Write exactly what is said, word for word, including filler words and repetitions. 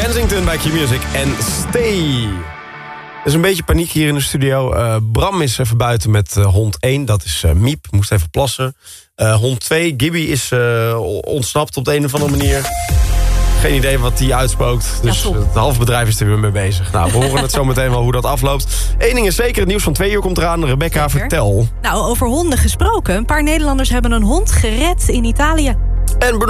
Kensington bij Q-Music en Stay. Er is een beetje paniek hier in de studio. Uh, Bram is even buiten met uh, hond één, dat is uh, Miep, moest even plassen. Uh, hond twee, Gibby, is uh, ontsnapt op de een of andere manier. Geen idee wat die uitspookt. Dus ja, het halve bedrijf is er weer mee bezig. Nou, we horen het zo meteen wel hoe dat afloopt. Eén ding is zeker, het nieuws van twee uur komt eraan. Rebecca, zeker. Vertel. Nou, over honden gesproken. Een paar Nederlanders hebben een hond gered in Italië. En